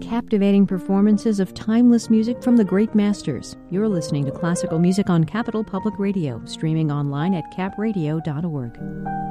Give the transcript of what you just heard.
captivating performances of timeless music from the great masters. You're listening to Classical Music on Capital Public Radio, streaming online at capradio.org.